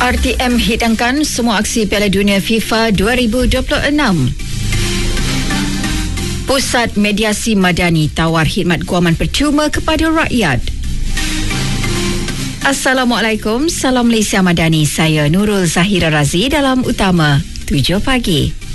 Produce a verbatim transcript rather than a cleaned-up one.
R T M hidangkan semua aksi Piala Dunia FIFA dua ribu dua puluh enam. Pusat Mediasi Madani tawar khidmat guaman percuma kepada rakyat. Assalamualaikum, Salam Malaysia Madani. Saya Nurul Zahira Razi dalam Utama tujuh pagi.